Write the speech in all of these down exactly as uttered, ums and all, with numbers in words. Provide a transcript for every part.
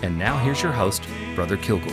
And now here's your host, Brother Kilgore.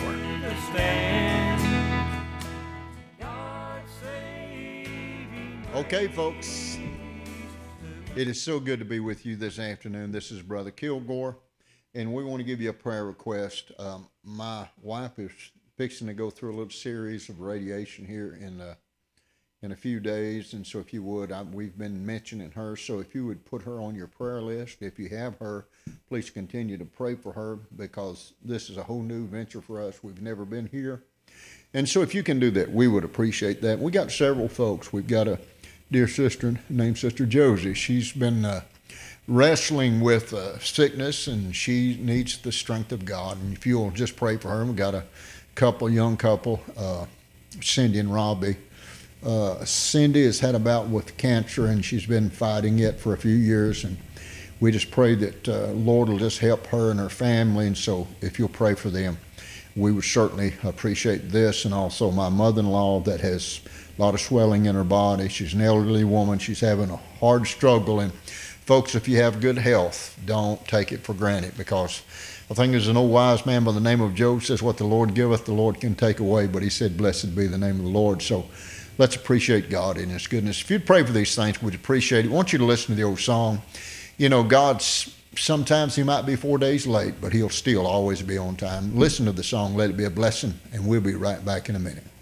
Okay, folks, it is so good to be with you this afternoon. This is Brother Kilgore, and we want to give you a prayer request. Um, my wife is fixing to go through a little series of radiation here in uh, in a few days, and so if you would, I, we've been mentioning her, so if you would put her on your prayer list. If you have her, please continue to pray for her, because this is a whole new venture for us. We've never been here, and so if you can do that, we would appreciate that. We got several folks. We've got a dear sister named Sister Josie. She's been uh, wrestling with uh, sickness, and she needs the strength of God, and if you'll just pray for her. We've got a couple, young couple, uh, Cindy and Robbie. Uh, Cindy has had a bout with cancer, and she's been fighting it for a few years, and we just pray that uh, Lord will just help her and her family, and so if you'll pray for them, we would certainly appreciate this. And also my mother-in-law that has a lot of swelling in her body. She's an elderly woman. She's having a hard struggle, and folks, if you have good health, don't take it for granted, because I think there's an old wise man by the name of Job says, what the Lord giveth, the Lord can take away, but he said, blessed be the name of the Lord. So let's appreciate God in his goodness. If you'd pray for these things, we'd appreciate it. I want you to listen to the old song. You know, God's, sometimes he might be four days late, but he'll still always be on time. Listen to the song, let it be a blessing, and we'll be right back in a minute.